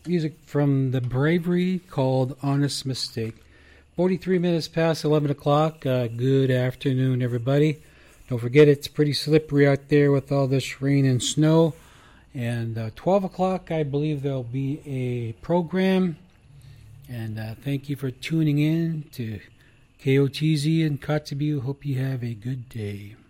music from The Bravery called Honest Mistake. 43 minutes past 11 o'clock. Good afternoon, everybody. Don't forget, it's pretty slippery out there with all this rain and snow. And 12 o'clock, I believe there'll be a program. And thank you for tuning in to KOTZ in Kotzebue. Hope you have a good day.